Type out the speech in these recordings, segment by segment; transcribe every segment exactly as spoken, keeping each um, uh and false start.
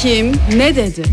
Kim ne dedi?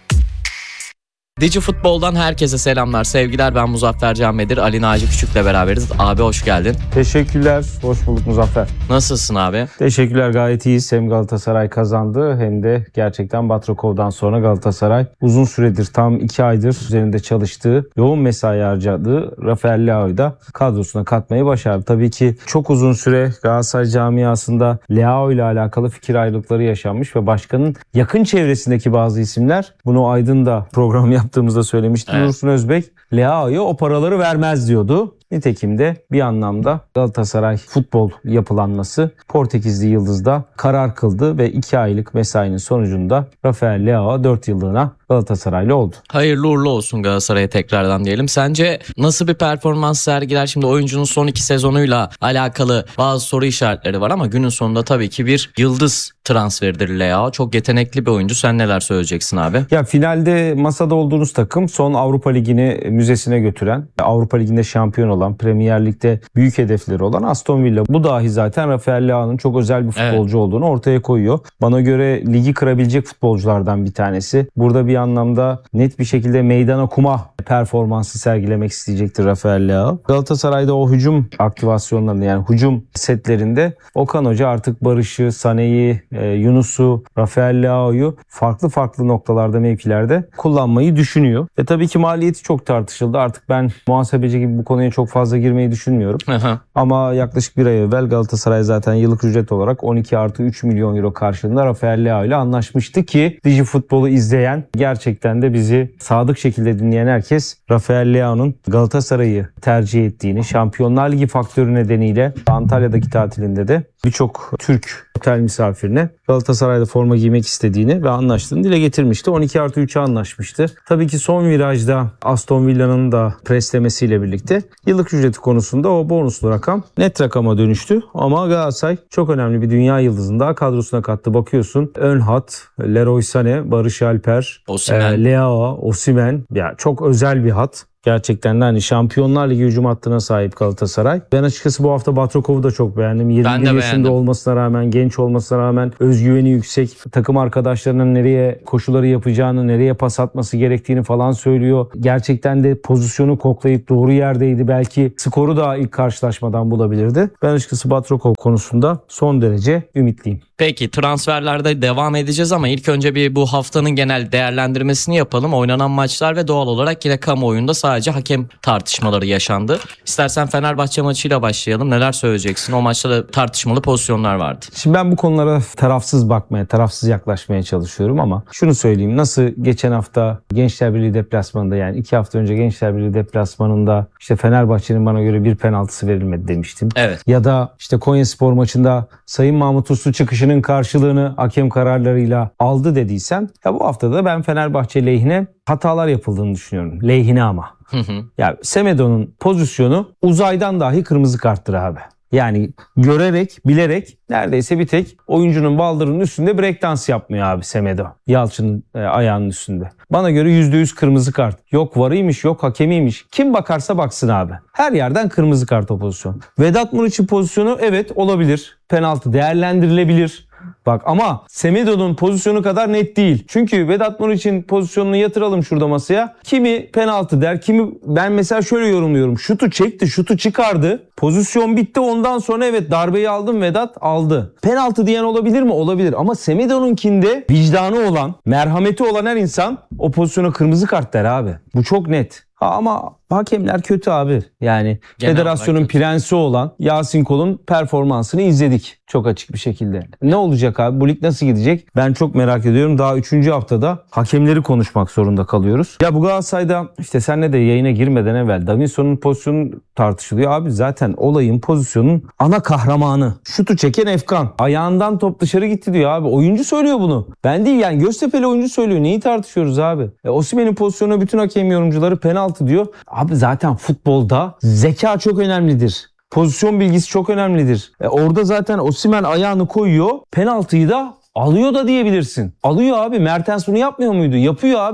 Digi Futbol'dan herkese selamlar, sevgiler. Ben Muzaffer Can Bedir, Ali Naci Küçük'le beraberiz. Abi hoş geldin. Teşekkürler, hoş bulduk Muzaffer. Nasılsın abi? Teşekkürler, gayet iyiyiz. Hem Galatasaray kazandı hem de gerçekten Batrakov'dan sonra Galatasaray uzun süredir, tam iki aydır üzerinde çalıştığı, yoğun mesai harcadığı Rafael Leao'yu da kadrosuna katmayı başardı. Tabii ki çok uzun süre Galatasaray camiasında Leao ile alakalı fikir ayrılıkları yaşanmış ve başkanın yakın çevresindeki bazı isimler, bunu Aydın'da program yaptığımızda söylemişti. Evet. Dursun Özbek Leao'ya o paraları vermez diyordu. Nitekim de bir anlamda Galatasaray futbol yapılanması Portekizli Yıldız'da karar kıldı ve iki aylık mesainin sonucunda Rafael Leao dört yıllığına Galatasaraylı oldu. Hayırlı uğurlu olsun Galatasaray'a tekrardan diyelim. Sence nasıl bir performans sergiler? Şimdi oyuncunun son iki sezonuyla alakalı bazı soru işaretleri var ama günün sonunda tabii ki bir yıldız transferidir Leao. Çok yetenekli bir oyuncu. Sen neler söyleyeceksin abi? Ya finalde masada olduğunuz takım son Avrupa Ligi'ni müzesine götüren, Avrupa Ligi'nde şampiyon olan, Premier Lig'de büyük hedefleri olan Aston Villa. Bu dahi zaten Rafael Leao'nun çok özel bir futbolcu evet. olduğunu ortaya koyuyor. Bana göre ligi kırabilecek futbolculardan bir tanesi. Burada bir anlamda net bir şekilde meydan okuma performansı sergilemek isteyecektir Rafael Leao. Galatasaray'da o hücum aktivasyonlarında, yani hücum setlerinde Okan Hoca artık Barış'ı, Sané'yi, Yunus'u, Rafael Leao'yu farklı farklı noktalarda, mevkilerde kullanmayı düşünüyor. Ve tabii ki maliyeti çok tartışıldı. Artık ben muhasebeci gibi bu konuya çok fazla girmeyi düşünmüyorum. Aha. Ama yaklaşık bir ay evvel Galatasaray zaten yıllık ücret olarak on iki artı üç milyon euro karşılığında Rafael Leao ile anlaşmıştı ki Digi Futbol'u izleyen, gerçekten de bizi sadık şekilde dinleyen herkes Rafael Leao'nun Galatasaray'ı tercih ettiğini, Şampiyonlar Ligi faktörü nedeniyle Antalya'daki tatilinde de birçok Türk otel misafirine Galatasaray'da forma giymek istediğini ve anlaştığını dile getirmişti. on iki artı üçe anlaşmıştı. Tabii ki son virajda Aston Villa'nın da preslemesiyle birlikte yıllık ücreti konusunda o bonuslu rakam net rakama dönüştü. Ama Galatasaray çok önemli bir dünya yıldızını daha kadrosuna kattı. Bakıyorsun ön hat, Leroy Sané, Barış Alper, e, Leao, Osimhen, ya çok özel bir hat. Gerçekten de hani Şampiyonlar Ligi hücum hattına sahip Galatasaray. Ben açıkçası bu hafta Batrakov'u da çok beğendim. yirmi bir yaşında olmasına rağmen, genç olmasına rağmen özgüveni yüksek. Takım arkadaşlarının nereye koşuları yapacağını, nereye pas atması gerektiğini falan söylüyor. Gerçekten de pozisyonu koklayıp doğru yerdeydi. Belki skoru da ilk karşılaşmadan bulabilirdi. Ben açıkçası Batrakov konusunda son derece ümitliyim. Peki transferlerde devam edeceğiz ama ilk önce bir bu haftanın genel değerlendirmesini yapalım. Oynanan maçlar ve doğal olarak yine kamuoyunda sadece hakem tartışmaları yaşandı. İstersen Fenerbahçe maçıyla başlayalım. Neler söyleyeceksin? O maçta da tartışmalı pozisyonlar vardı. Şimdi ben bu konulara tarafsız bakmaya, tarafsız yaklaşmaya çalışıyorum ama şunu söyleyeyim. Nasıl geçen hafta Gençler Birliği deplasmanında, yani iki hafta önce Gençler Birliği deplasmanında işte Fenerbahçe'nin bana göre bir penaltısı verilmedi demiştim. Evet. Ya da işte Konyaspor maçında Sayın Mahmut Uslu çıkışının karşılığını hakem kararlarıyla aldı dediysem, ya bu hafta da ben Fenerbahçe lehine hatalar yapıldığını düşünüyorum. Lehine ama. Hı hı. Ya Semedo'nun pozisyonu uzaydan dahi kırmızı karttır abi. Yani görerek, bilerek neredeyse bir tek oyuncunun baldırının üstünde breakdance yapmıyor abi Semedo. Yalçın'ın e, ayağının üstünde. Bana göre yüzde yüz kırmızı kart. Yok varıymış, yok hakemiymiş. Kim bakarsa baksın abi. Her yerden kırmızı kart o pozisyon. Vedat Muriç'in pozisyonu evet olabilir. Penaltı değerlendirilebilir. Bak ama Semedo'nun pozisyonu kadar net değil. Çünkü Vedat Muriç'in pozisyonunu yatıralım şurada masaya. Kimi penaltı der, kimi ben mesela şöyle yorumluyorum. Şutu çekti, şutu çıkardı. Pozisyon bitti, ondan sonra evet darbeyi aldım, Vedat aldı. Penaltı diyen olabilir mi? Olabilir. Ama Semedo'nunkinde vicdanı olan, merhameti olan her insan o pozisyona kırmızı kart der abi. Bu çok net. Ha, ama hakemler kötü abi. Yani genel federasyonun prensi olan Yasin Kol'un performansını izledik çok açık bir şekilde. Ne olacak abi? Bu lig nasıl gidecek? Ben çok merak ediyorum. Daha üçüncü haftada hakemleri konuşmak zorunda kalıyoruz. Ya bu Galatasaray'da işte senle de yayına girmeden evvel Davinson'un pozisyonu tartışılıyor. Abi zaten olayın, pozisyonun ana kahramanı. Şutu çeken Efkan. Ayağından top dışarı gitti diyor abi. Oyuncu söylüyor bunu. Ben değil yani, Göztepe'li oyuncu söylüyor. Neyi tartışıyoruz abi? E, Osimhen'in pozisyonu bütün hakem yorumcuları penaltı diyor. Abi zaten futbolda zeka çok önemlidir. Pozisyon bilgisi çok önemlidir. E orada zaten Osimhen ayağını koyuyor. Penaltıyı da alıyor da diyebilirsin. Alıyor abi. Mertens bunu yapmıyor muydu? Yapıyor abi.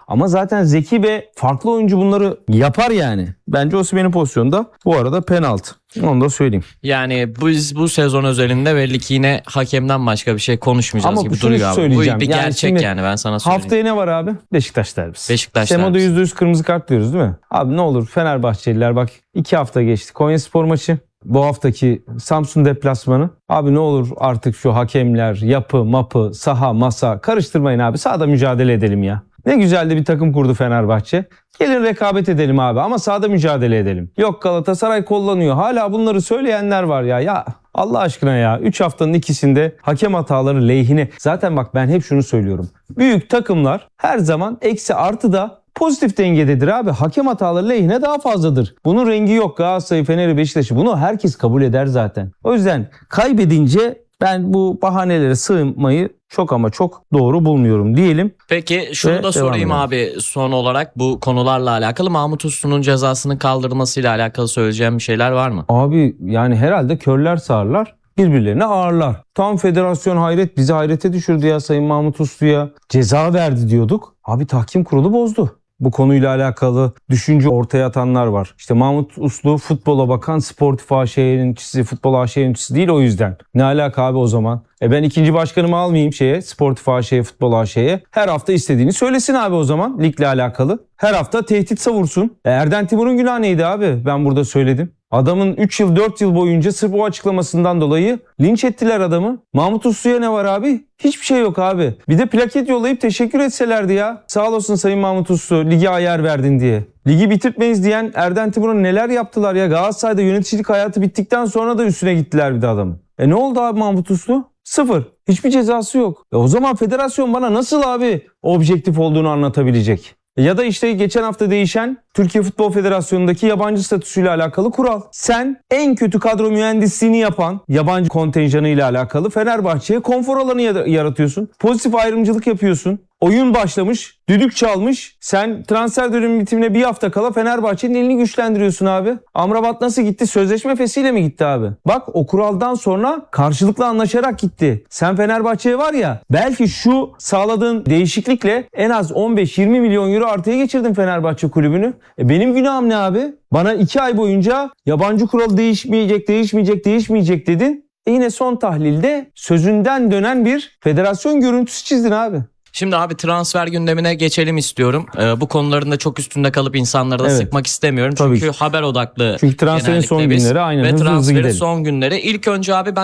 Ama zaten zeki ve farklı oyuncu bunları yapar yani. Bence Osimhen'in pozisyonda bu arada penaltı. Onu da söyleyeyim. Yani biz bu sezon özelinde belli ki yine hakemden başka bir şey konuşmayacağız Ama gibi şunu duruyor abi. Bu söyleyeceğim. bir Yani gerçek şimdi yani ben sana söyleyeyim. Haftaya ne var abi? Beşiktaş derbisi. Beşiktaş Semo'da derbisi. yüzde yüz kırmızı kart diyoruz değil mi? Abi ne olur Fenerbahçeliler bak iki hafta geçti. Konyaspor maçı. Bu haftaki Samsun deplasmanı. Abi ne olur artık şu hakemler, yapı, mapı, saha, masa karıştırmayın abi. Sahada mücadele edelim ya. Ne güzel de bir takım kurdu Fenerbahçe. Gelin rekabet edelim abi ama sahada mücadele edelim. Yok Galatasaray kullanıyor. Hala bunları söyleyenler var ya. Ya Allah aşkına ya. üç haftanın ikisinde hakem hataları lehine. Zaten bak ben hep şunu söylüyorum. Büyük takımlar her zaman eksi artı da pozitif dengededir abi. Hakem hataları lehine daha fazladır. Bunun rengi yok. Galatasaray, Fener'i, Beşiktaş'ı. Bunu herkes kabul eder zaten. O yüzden kaybedince ben bu bahanelere sığınmayı çok ama çok doğru bulmuyorum diyelim. Peki şunu Ve da sorayım devam abi son olarak bu konularla alakalı. Mahmut Uslu'nun cezasının kaldırılmasıyla alakalı söyleyeceğim bir şeyler var mı? Abi yani herhalde körler sağırlar birbirlerine ağırlar. Tam federasyon hayret bizi hayrete düşürdü ya Sayın Mahmut Uslu'ya. Ceza verdi diyorduk. Abi tahkim kurulu bozdu. Bu konuyla alakalı düşünce ortaya atanlar var. İşte Mahmut Uslu futbola bakan Sportif A Ş yöneticisi, futbol A Ş yöneticisi değil o yüzden. Ne alaka abi o zaman? E ben ikinci başkanımı almayayım şeye, Sportif A Ş'ye, futbol A Ş'ye. Her hafta istediğini söylesin abi o zaman ligle alakalı. Her hafta tehdit savursun. E Erden Timur'un günahı neydi abi? Ben burada söyledim. Adamın üç yıl dört yıl boyunca sırf o açıklamasından dolayı linç ettiler adamı. Mahmut Uslu'ya ne var abi? Hiçbir şey yok abi. Bir de plaket yollayıp teşekkür etselerdi ya. Sağ olasın Sayın Mahmut Uslu lige ayar verdin diye. Ligi bitirtmeyiz diyen Erden Timur'a neler yaptılar ya. Galatasaray'da yöneticilik hayatı bittikten sonra da üstüne gittiler bir de adamın. E ne oldu abi Mahmut Uslu? Sıfır. Hiçbir cezası yok. E o zaman federasyon bana nasıl abi objektif olduğunu anlatabilecek? Ya da işte geçen hafta değişen Türkiye Futbol Federasyonu'ndaki yabancı statüsüyle alakalı kural. Sen en kötü kadro mühendisliğini yapan yabancı kontenjanı ile alakalı Fenerbahçe'ye konfor alanı yaratıyorsun. Pozitif ayrımcılık yapıyorsun. Oyun başlamış, düdük çalmış. Sen transfer dönemi bitimine bir hafta kala Fenerbahçe'nin elini güçlendiriyorsun abi. Amrabat nasıl gitti? Sözleşme fesiyle mi gitti abi? Bak o kuraldan sonra karşılıklı anlaşarak gitti. Sen Fenerbahçe'ye var ya belki şu sağladığın değişiklikle en az on beş yirmi milyon euro artıya geçirdin Fenerbahçe kulübünü. E benim günahım ne abi? Bana iki ay boyunca yabancı kural değişmeyecek, değişmeyecek, değişmeyecek dedin. E yine son tahlilde sözünden dönen bir federasyon görüntüsü çizdin abi. Şimdi abi transfer gündemine geçelim istiyorum. Ee, bu konuların da çok üstünde kalıp insanları da Evet. sıkmak istemiyorum. Tabii Çünkü ki. haber odaklı. Çünkü transferin son genellikle biz. günleri aynen Ve hızlı hızlı transferin gidelim. son günleri. İlk önce abi ben